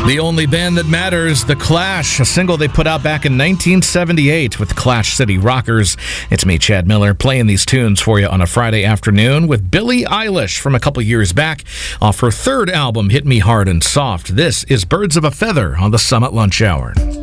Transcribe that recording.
The only band that matters, The Clash, a single they put out back in 1978 with Clash City Rockers. It's me, Chad Miller, playing these tunes for you on a Friday afternoon with Billie Eilish from a couple years back off her third album, Hit Me Hard and Soft. This is Birds of a Feather on the Summit Lunch Hour.